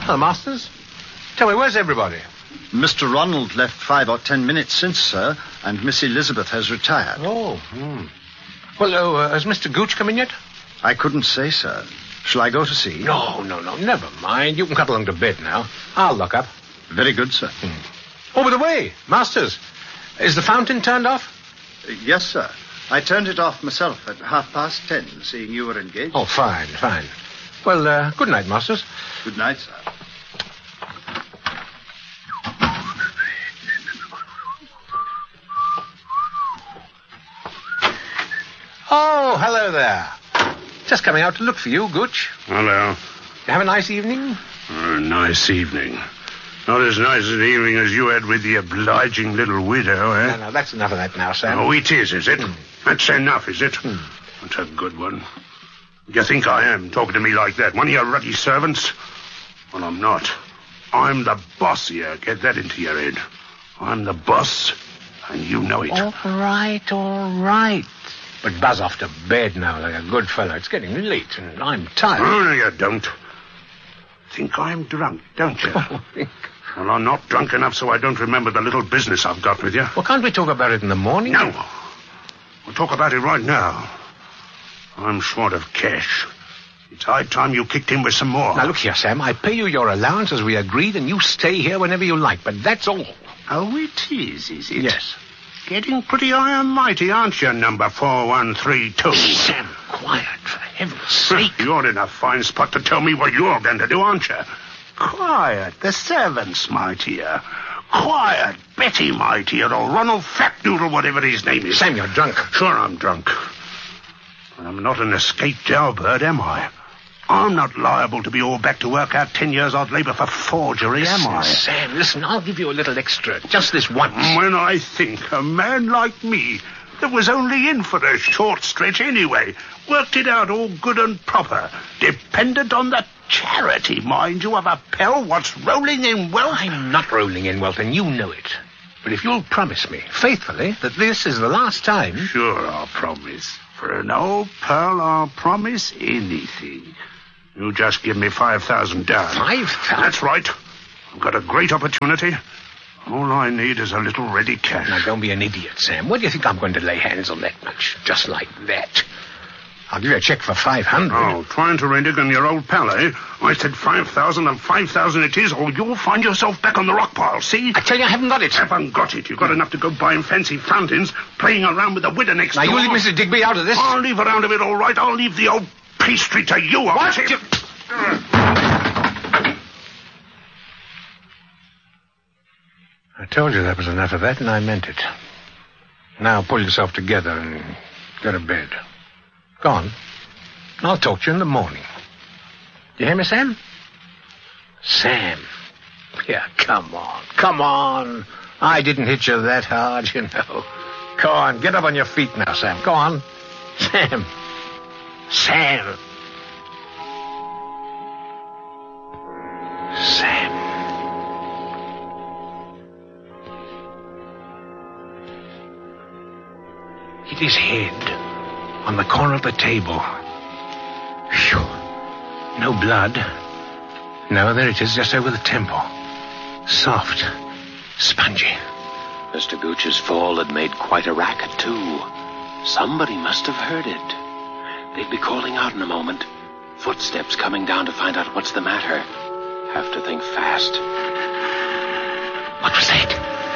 Hello, Masters. Tell me, where's everybody? Mr. Ronald left 5 or 10 minutes since, sir, and Miss Elizabeth has retired. Oh, Well, has Mr. Gooch come in yet? I couldn't say, sir. Shall I go to see? No, never mind. You can cut along to bed now. I'll look up. Very good, sir. Oh, by the way, Masters, is the fountain turned off? Yes, sir. I turned it off myself at 10:30, seeing you were engaged. Oh, fine. Well, good night, Masters. Good night, sir. Oh, hello there. Just coming out to look for you, Gooch. Hello. You have a nice evening? Nice evening. Not as nice an evening as you had with the obliging little widow, eh? No, that's enough of that now, Sam. Oh, it is it? That's enough, is it? That's a good one. Do you think I am, talking to me like that? One of your ruddy servants? Well, I'm not. I'm the boss here. Get that into your head. I'm the boss, and you know it. All right. But buzz off to bed now like a good fellow. It's getting late, and I'm tired. Oh, no, you don't. Think I'm drunk, don't you? Well, I'm not drunk enough so I don't remember the little business I've got with you. Well, can't we talk about it in the morning? No. We'll talk about it right now. I'm short of cash. It's high time you kicked in with some more. Now, look here, Sam. I pay you your allowance as we agreed, and you stay here whenever you like, but that's all. Oh, it is it? Yes. Getting pretty high and mighty, aren't you, number 4132? Sam, quiet, for heaven's sake. You're in a fine spot to tell me what you're going to do, aren't you? Quiet, the servant's mightier. Quiet, Betty mightier, or Ronald Fatnoodle, whatever his name is. Sam, you're drunk. Sure I'm drunk. I'm not an escaped jailbird, am I? I'm not liable to be all back to work out 10 years odd labor for forgery, am I? Sam, listen, I'll give you a little extra, just this once. When I think a man like me, that was only in for a short stretch anyway, worked it out all good and proper, dependent on the charity, mind you, of a pal what's rolling in wealth. I'm not rolling in wealth, and you know it. But if you'll promise me, faithfully, that this is the last time... Sure, I'll promise. For an old pal, I'll promise anything. You just give me $5,000 down. 5,000? That's right. I've got a great opportunity. All I need is a little ready cash. Now, don't be an idiot, Sam. What do you think I'm going to lay hands on that much? Just like that. I'll give you a check for $500. Oh, trying to renege your old pal, eh? I said 5,000 and 5,000 it is, or you'll find yourself back on the rock pile, see? I tell you, I haven't got it. Haven't got it. You've got enough to go buying fancy fountains, playing around with the widow next door. Now, you leave Mrs. Digby out of this. I'll leave her out of it, all right. I'll leave the old pastry to you. What? I told you that was enough of that, and I meant it. Now pull yourself together and go to bed. Go on. I'll talk to you in the morning. You hear me, Sam? Sam. Yeah, come on. I didn't hit you that hard, you know. Go on, get up on your feet now, Sam. Go on. Sam. Sam. Hit his head on the corner of the table. Phew. No blood. No, there it is, just over the temple. Soft. Spongy. Mr. Gooch's fall had made quite a racket, too. Somebody must have heard it. They'd be calling out in a moment. Footsteps coming down to find out what's the matter. Have to think fast. What was that?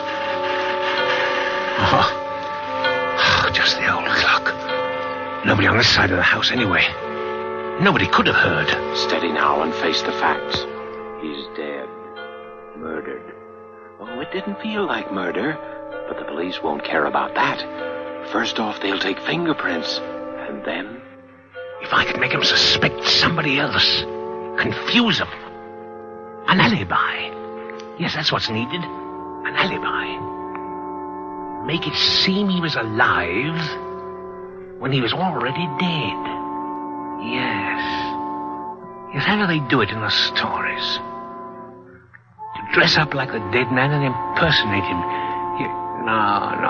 Oh, just the old clock. Nobody on this side of the house, anyway. Nobody could have heard. Steady now and face the facts. He's dead. Murdered. Oh, it didn't feel like murder, but the police won't care about that. First off, they'll take fingerprints, and then... If I could make him suspect somebody else, confuse him. An alibi. Yes, that's what's needed. An alibi. Make it seem he was alive when he was already dead. Yes, how do they do it in the stories? To dress up like the dead man and impersonate him.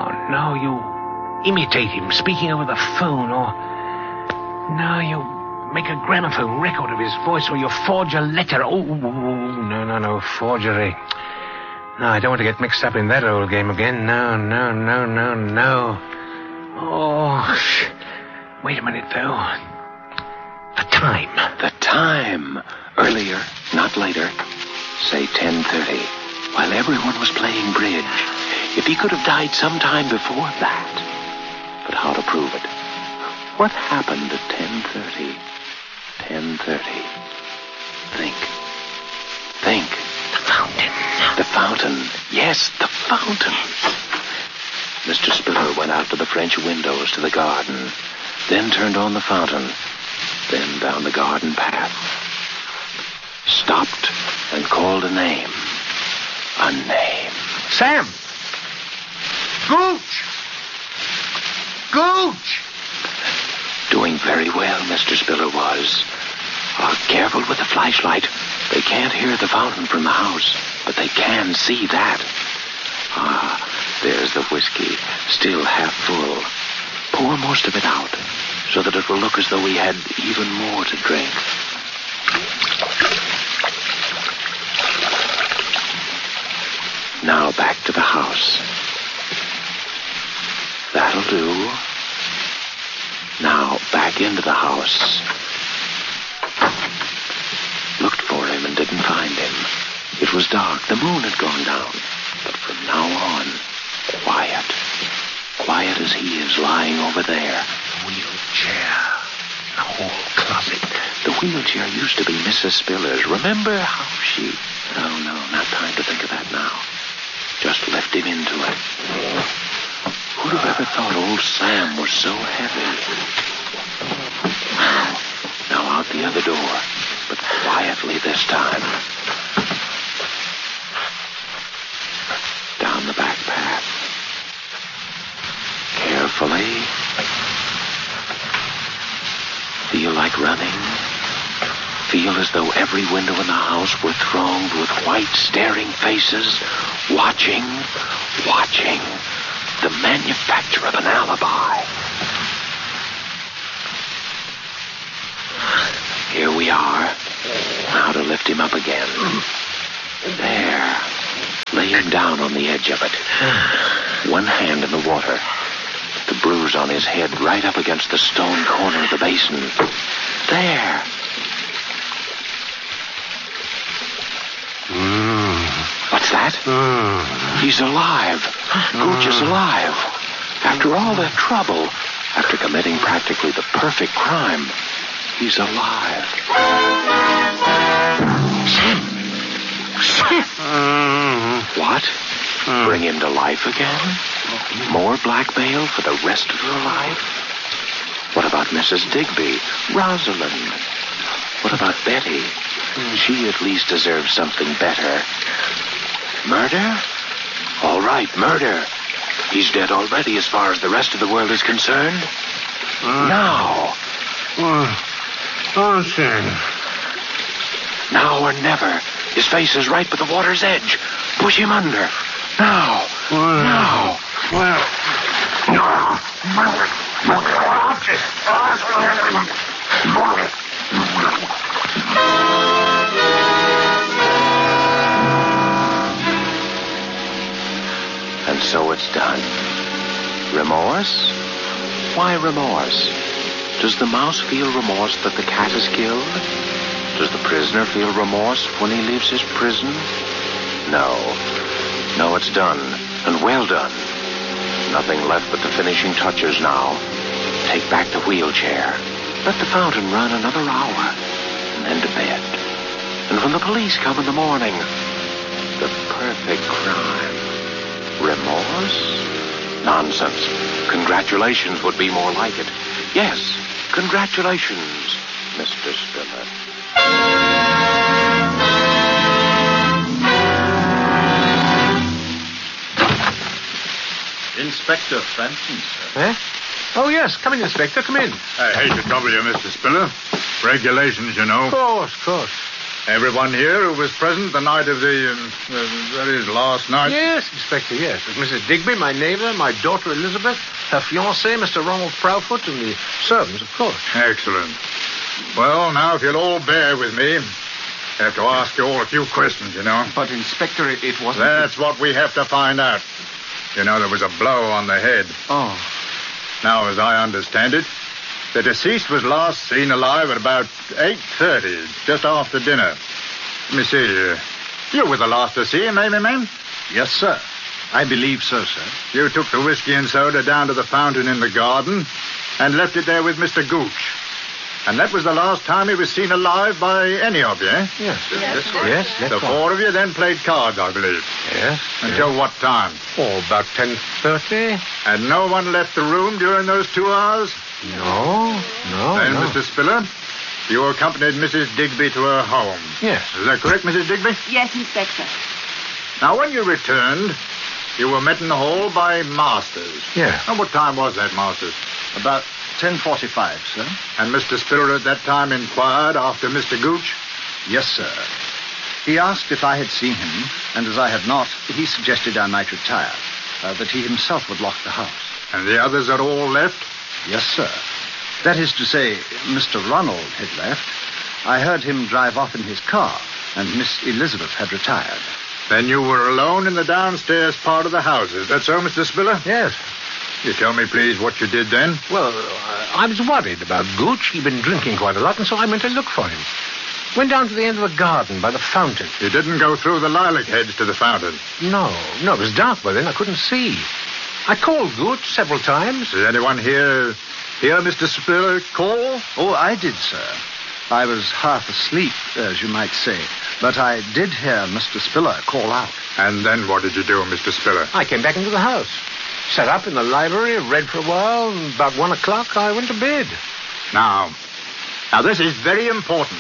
You imitate him speaking over the phone, or... No, you make a gramophone record of his voice, or you forge a letter. Oh, no, forgery. No, I don't want to get mixed up in that old game again. No. Oh, wait a minute, though. The time. The time. Earlier, not later. Say 10:30. While everyone was playing bridge. If he could have died sometime before that. But how to prove it? What happened at 10:30? 10:30. Think. The fountain. The fountain. Yes, the fountain. Mr. Spiller went out to the French windows to the garden, then turned on the fountain, then down the garden path. Stopped and called a name. A name. Sam! Gooch! Doing very well, Mr. Spiller was. Careful with the flashlight. They can't hear the fountain from the house, but they can see that. There's the whiskey, still half full. Pour most of it out, so that it will look as though we had even more to drink. Now back to the house. That'll do. Now back into the house. Looked for him and didn't find him. It was dark. The moon had gone down. But from now on, quiet. Quiet as he is lying over there. Wheelchair. The whole closet. The wheelchair used to be Mrs. Spiller's. Remember how she... Oh, no, not time to think of that now. Just left him into it. Who'd have ever thought old Sam was so heavy? Now out the other door, but quietly this time. Down the back path. Carefully. Feel like running. Feel as though every window in the house were thronged with white, staring faces, watching. The manufacture of an alibi. Here we are. Now to lift him up again. There. Lay him down on the edge of it. One hand in the water. The bruise on his head right up against the stone corner of the basin. There. What's that? He's alive. Gooch is alive. After all that trouble, after committing practically the perfect crime, he's alive. What? Bring him to life again? More blackmail for the rest of your life? What about Mrs. Digby? Rosalind? What about Betty? She at least deserves something better. Murder? All right, murder. He's dead already as far as the rest of the world is concerned. Now. Sam. Now or never. His face is right by the water's edge. Push him under. Now. Now. And so it's done. Remorse? Why remorse? Does the mouse feel remorse that the cat is killed? Does the prisoner feel remorse when he leaves his prison? No. No, it's done. And well done. Nothing left but the finishing touches now. Take back the wheelchair. Let the fountain run another hour. And then to bed. And when the police come in the morning, the perfect crime. Remorse? Nonsense. Congratulations would be more like it. Yes, congratulations, Mr. Spiller. Inspector Frampton, sir. Eh? Oh, yes. Come in, Inspector. Come in. I hate to trouble you, Mr. Spiller. Regulations, you know. Of course. Everyone here who was present the night of that is last night. Yes, Inspector, yes. Mrs. Digby, my neighbor, my daughter Elizabeth, her fiancé, Mr. Ronald Proudfoot, and the servants, of course. Excellent. Well, now, if you'll all bear with me, I have to ask you all a few questions, you know. But, Inspector, it wasn't... That's what we have to find out. You know, there was a blow on the head. Oh. Now, as I understand it, the deceased was last seen alive at about 8:30, just after dinner. Let me see. You were the last to see him, eh, my man? Yes, sir. I believe so, sir. You took the whiskey and soda down to the fountain in the garden and left it there with Mr. Gooch. And that was the last time he was seen alive by any of you, eh? Yes. Yes, the four of you then played cards, I believe. Yes. Until what time? Oh, about 10:30. And no one left the room during those 2 hours? No. Then, Mr. Spiller, you accompanied Mrs. Digby to her home. Yes. Is that correct, Mrs. Digby? Yes, Inspector. Now, when you returned, you were met in the hall by Masters. Yes. And what time was that, Masters? About 10:45, sir. And Mr. Spiller at that time inquired after Mr. Gooch? Yes, sir. He asked if I had seen him, and as I had not, he suggested I might retire, that he himself would lock the house. And the others had all left? Yes, sir. That is to say, Mr. Ronald had left. I heard him drive off in his car, and Miss Elizabeth had retired. Then you were alone in the downstairs part of the house. Is that so, Mr. Spiller? Yes. You tell me, please, what you did then? Well, I was worried about Gooch. He'd been drinking quite a lot, and so I went to look for him. Went down to the end of the garden by the fountain. You didn't go through the lilac hedge to the fountain? No, it was dark by then. I couldn't see. I called Gooch several times. Did anyone hear Mr. Spiller call? Oh, I did, sir. I was half asleep, as you might say. But I did hear Mr. Spiller call out. And then what did you do, Mr. Spiller? I came back into the house. Sat up in the library, read for a while, and about 1 o'clock I went to bed. Now, this is very important.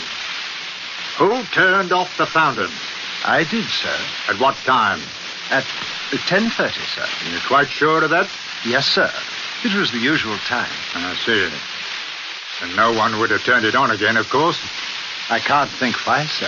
Who turned off the fountain? I did, sir. At what time? At 10:30, sir. You're quite sure of that? Yes, sir. It was the usual time. I see. And no one would have turned it on again, of course. I can't think why, sir.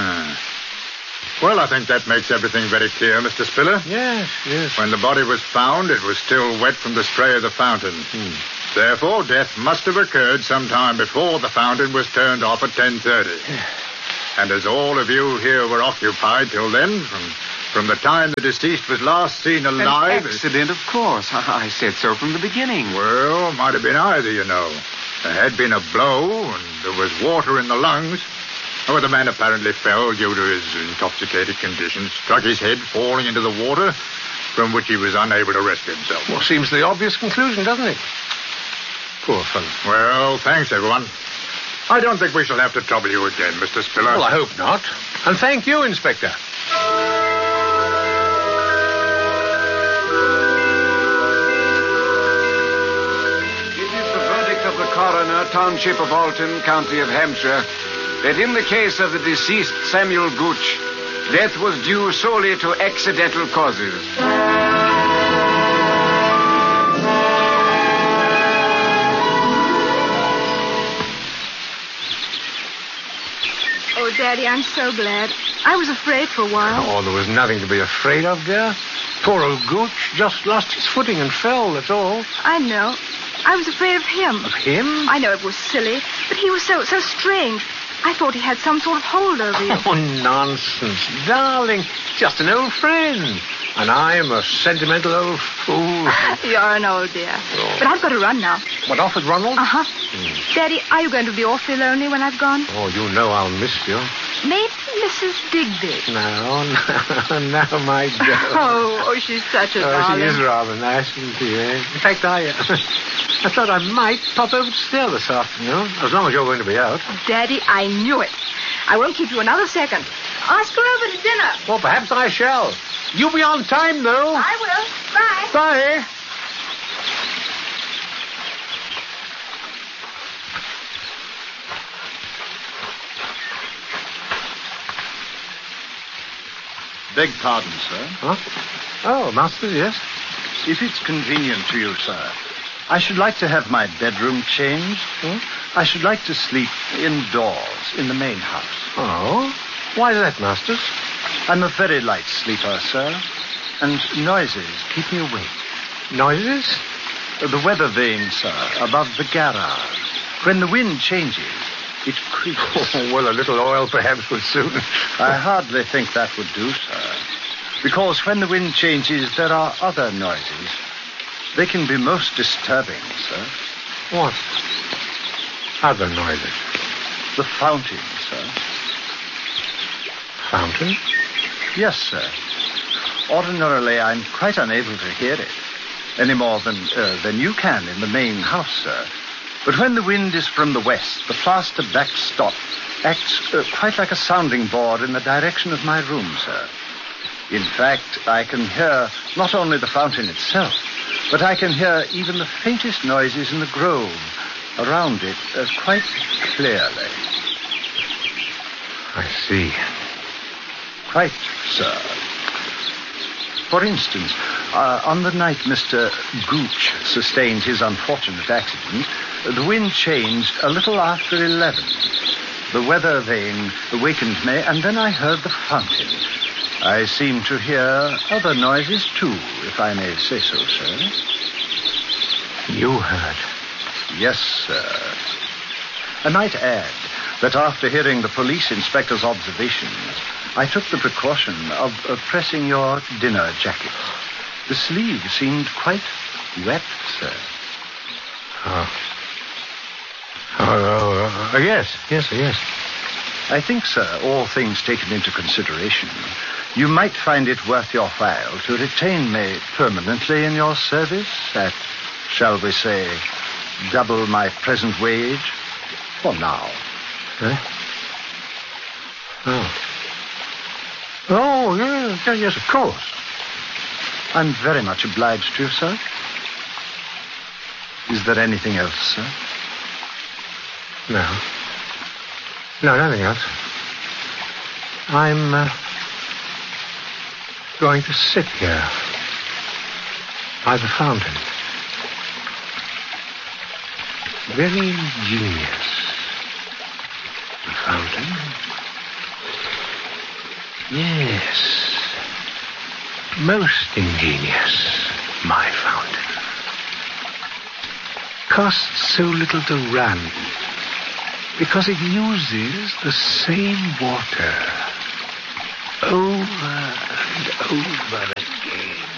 Well, I think that makes everything very clear, Mr. Spiller. Yes. When the body was found, it was still wet from the spray of the fountain. Therefore, death must have occurred sometime before the fountain was turned off at 10:30. And as all of you here were occupied till then, from the time the deceased was last seen alive... An accident, of course. I said so from the beginning. Well, might have been either, you know. There had been a blow, and there was water in the lungs. Oh, the man apparently fell due to his intoxicated condition, struck his head falling into the water, from which he was unable to rescue himself. Well, seems the obvious conclusion, doesn't it? Poor fellow. Well, thanks, everyone. I don't think we shall have to trouble you again, Mr. Spiller. Well, I hope not. And thank you, Inspector. It is the verdict of the coroner, Township of Alton, County of Hampshire, that in the case of the deceased Samuel Gooch, death was due solely to accidental causes. Oh, Daddy, I'm so glad. I was afraid for a while. Oh, there was nothing to be afraid of, dear. Poor old Gooch just lost his footing and fell, that's all. I know. I was afraid of him. Of him? I know it was silly, but he was so strange. I thought he had some sort of hold over you. Oh, nonsense. Darling, just an old friend. And I'm a sentimental old fool. You're an old dear. Oh. But I've got to run now. What, off with Ronald? Uh-huh. Daddy, are you going to be awfully lonely when I've gone? Oh, you know I'll miss you. Maybe Mrs. Digby. No, my girl. Oh, she's such a darling. She is rather nice, isn't she, eh? In fact, I thought I might pop over to stay this afternoon, as long as you're going to be out. Daddy, I knew it. I won't keep you another second. Ask her over to dinner. Well, perhaps I shall. You be on time, though. I will. Bye. Bye. Beg pardon, sir. Huh? Oh, Masters, yes. If it's convenient to you, sir, I should like to have my bedroom changed. I should like to sleep indoors in the main house. Oh? Why that, Masters? I'm a very light sleeper, sir, and noises keep me awake. Noises? The weather vane, sir, above the garage. When the wind changes, it creaks. Well, a little oil perhaps would suit. I hardly think that would do, sir. Because when the wind changes, there are other noises. They can be most disturbing, sir. What? Other noises? The fountain, sir. Fountain? Yes, sir. Ordinarily, I'm quite unable to hear it. Any more than you can in the main house, sir. But when the wind is from the west, the plaster backstop acts quite like a sounding board in the direction of my room, sir. In fact, I can hear not only the fountain itself, but I can hear even the faintest noises in the grove around it quite clearly. I see. Quite, sir. For instance, on the night Mr. Gooch sustained his unfortunate accident, the wind changed a little after 11. The weather vane awakened me, and then I heard the fountain. I seem to hear other noises, too, if I may say so, sir. You heard? Yes, sir. I might add that after hearing the police inspector's observations, I took the precaution of pressing your dinner jacket. The sleeve seemed quite wet, sir. Yes. I think, sir, all things taken into consideration, you might find it worth your while to retain me permanently in your service at, shall we say, double my present wage for now. Eh? Oh, yes, of course. I'm very much obliged to you, sir. Is there anything else, sir? No. No, nothing else. I'm going to sit here by the fountain. Very ingenious. The fountain? Yes. Most ingenious, my fountain. Costs so little to run because it uses the same water over and over